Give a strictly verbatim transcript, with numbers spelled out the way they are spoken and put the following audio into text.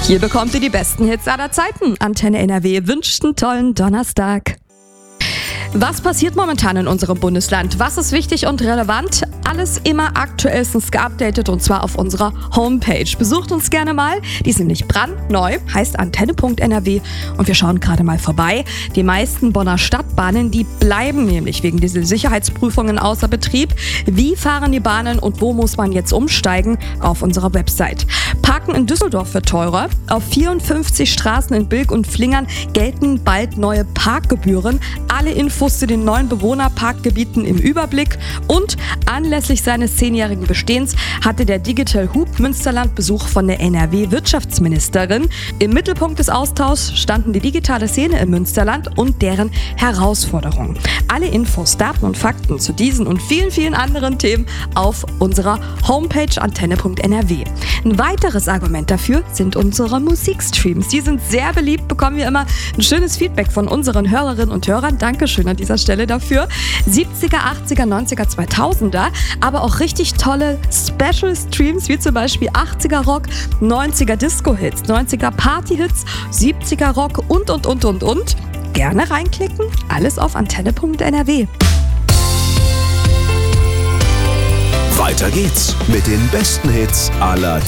Hier bekommt ihr die besten Hits aller Zeiten. Antenne N R W wünscht einen tollen Donnerstag. Was passiert momentan in unserem Bundesland? Was ist wichtig und relevant? Alles immer aktuellstens geupdatet und zwar auf unserer Homepage. Besucht uns gerne mal. Die ist nämlich brandneu, heißt antenne punkt n r w und wir schauen gerade mal vorbei. Die meisten Bonner Stadtbahnen, die bleiben nämlich wegen dieser Sicherheitsprüfungen außer Betrieb. Wie fahren die Bahnen und wo muss man jetzt umsteigen? Auf unserer Website. Parken in Düsseldorf wird teurer. Auf vierundfünfzig Straßen in Bilk und Flingern gelten bald neue Parkgebühren. Alle Infos zu den neuen Bewohnerparkgebieten im Überblick und anlässlich seines zehnjährigen Bestehens hatte der Digital Hub Münsterland Besuch von der N R W-Wirtschaftsministerin. Im Mittelpunkt des Austauschs standen die digitale Szene im Münsterland und deren Herausforderungen. Alle Infos, Daten und Fakten zu diesen und vielen, vielen anderen Themen auf unserer Homepage antenne punkt n r w. Ein weiteres Argument dafür sind unsere Musikstreams. Die sind sehr beliebt, bekommen wir immer ein schönes Feedback von unseren Hörerinnen und Hörern. Dankeschön an dieser Stelle dafür. siebziger, achtziger, neunziger, zweitausender, aber auch richtig tolle Special-Streams, wie zum Beispiel achtziger Rock, neunziger Disco-Hits, neunziger Party-Hits, siebziger Rock und, und, und, und, und. Gerne reinklicken, alles auf antenne punkt n r w. Weiter geht's mit den besten Hits aller